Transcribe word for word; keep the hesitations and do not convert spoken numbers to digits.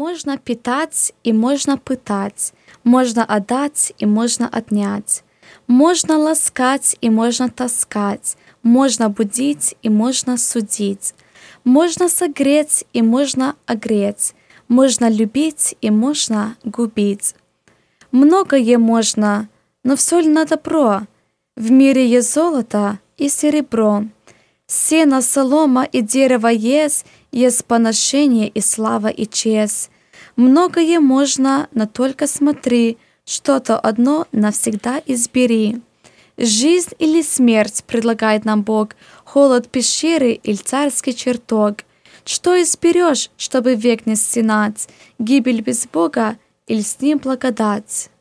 Можно питать и можно пытать, можно отдать и можно отнять, можно ласкать и можно таскать, можно будить и можно судить, можно согреть и можно огреть, можно любить и можно губить. Многое можно, но все ли на добро? В мире есть золото и серебро, сено, солома и дерево есть, есть поношение и слава и честь. Многое можно, но только смотри, что-то одно навсегда избери. Жизнь или смерть предлагает нам Бог, холод пещеры или царский чертог. Что изберешь, чтобы век не стенать, гибель без Бога или с Ним благодать?